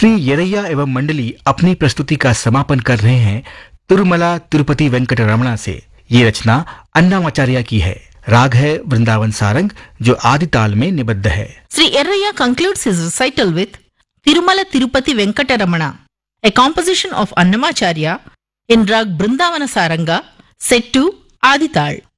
श्री यरैया एवं मंडली अपनी प्रस्तुति का समापन कर रहे हैं तिरुमला तिरुपति वेंकट रमणा से। ये रचना अन्नामाचार्य की है। राग है वृंदावन सारंग जो आदि ताल में निबद्ध है। Sri Erraya concludes his recital with Tirumala Tirupati Venkataramana, a composition of Annamacharya in rag Brindavana Saranga set to Adi Tal.